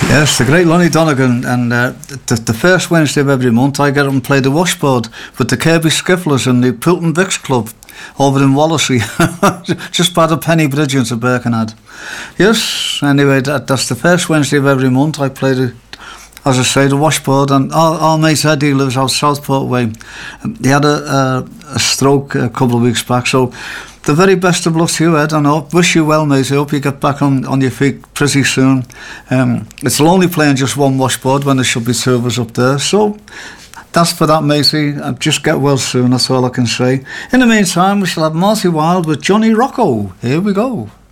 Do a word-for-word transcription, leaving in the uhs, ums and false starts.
Yes, the great Lonnie Donegan, and uh, the, the first Wednesday of every month I get up and play the washboard with the Kirby Skifflers and the Poulton Vicks Club over in Wallasey, just by the Penny Bridge into Birkenhead. Yes, anyway, that, that's the first Wednesday of every month I play the, as I say, the washboard, and our, our mate Eddie lives out Southport way. He had a, a, a stroke a couple of weeks back, so the very best of luck to you, Ed. I know. Wish you well, mate. I hope you get back on, on your feet pretty soon. Um, it's lonely playing just one washboard when there should be two of us up there. So that's for that, matey. Just get well soon. That's all I can say. In the meantime, we shall have Marty Wilde with Johnny Rocco. Here we go.